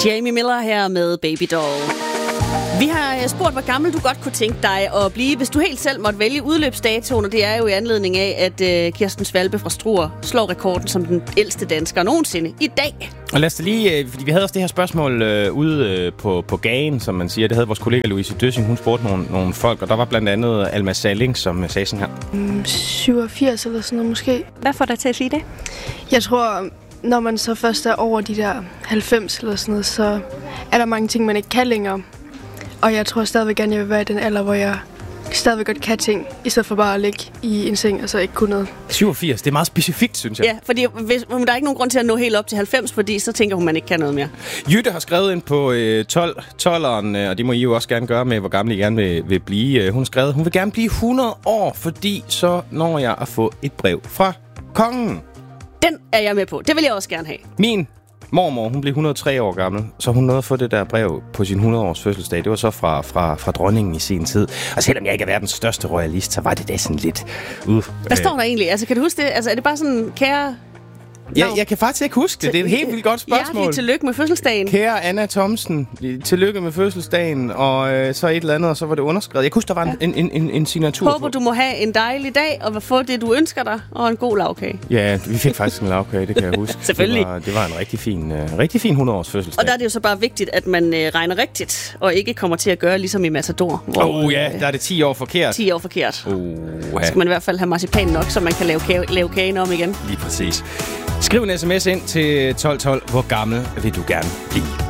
Jamie Miller her med Baby Doll. Vi har spurgt, hvor gammel du godt kunne tænke dig at blive, hvis du helt selv måtte vælge udløbsdatoen, og det er jo i anledning af, at Kirsten Svalbe fra Struer slår rekorden som den ældste dansker nogensinde i dag. Og lad os lige, fordi vi havde også det her spørgsmål ude på gagen, som man siger. Det havde vores kollega Louise Døssing, hun spurgte nogle folk, og der var blandt andet Alma Salling, som sagde sådan her. 87 eller sådan noget måske. Hvad får dig til at sige det? Jeg tror, når man så først er over de der 90 eller sådan noget, så er der mange ting, man ikke kan længere. Og jeg tror stadigvæk gerne, jeg vil være i den alder, hvor jeg stadigvæk godt kan ting, i stedet for bare at ligge i en seng og så ikke kunne noget. 87, det er meget specifikt, synes jeg. Ja, fordi der er ikke nogen grund til at nå helt op til 90, fordi så tænker hun, man ikke kan noget mere. Jytte har skrevet ind på 12'eren, og det må I jo også gerne gøre med, hvor gammel I gerne vil blive. Hun har skrevet, hun vil gerne blive 100 år, fordi så når jeg at få et brev fra kongen. Den er jeg med på. Det vil jeg også gerne have. Min mormor, hun blev 103 år gammel, så hun nåede at få det der brev på sin 100-års fødselsdag. Det var så fra dronningen i sin tid. Og selvom jeg ikke er verdens største royalist, så var det da sådan lidt... Hvad står der egentlig? Altså, kan du huske det? Altså, er det bare sådan, kære... Ja, jeg kan faktisk ikke huske det. Det er et helt vildt godt spørgsmål. Hjertelig tillykke med fødselsdagen. Kære Anna Thomsen, tillykke med fødselsdagen, og så et eller andet, og så var det underskrevet. Jeg kunne huske, der var en signatur. Håber, du må have en dejlig dag, og få det, du ønsker dig, og en god lavkage. Ja, vi fik faktisk en lavkage, det kan jeg huske. Selvfølgelig. Det var en rigtig fin 100-års fødselsdag. Og der er det jo så bare vigtigt, at man regner rigtigt, og ikke kommer til at gøre ligesom i Matador. Ja, der er det 10 år forkert. 10 år forkert. Så skal man i hvert fald have marcipan nok, så man kan lave kagen om igen. Lige præcis. Skriv en sms ind til 1212. Hvor gammel vil du gerne blive?